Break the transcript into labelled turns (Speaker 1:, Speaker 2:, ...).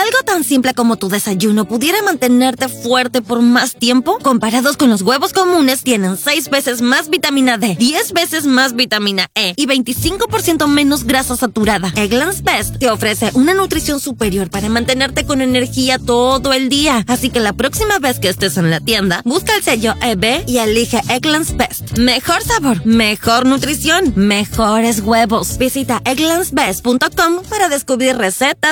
Speaker 1: algo tan simple como tu desayuno pudiera mantenerte fuerte por más tiempo, comparados con los huevos comunes, tienen 6 veces más vitamina D, 10 veces más vitamina E y 25% menos grasa saturada. Eggland's Best te ofrece una nutrición superior para mantenerte con energía todo el día. Así que la próxima vez que estés en la tienda, busca el sello EB y elige Eggland's Best. Mejor sabor, mejor nutrición, mejores huevos. Visita egglandsbest.com para descubrir recetas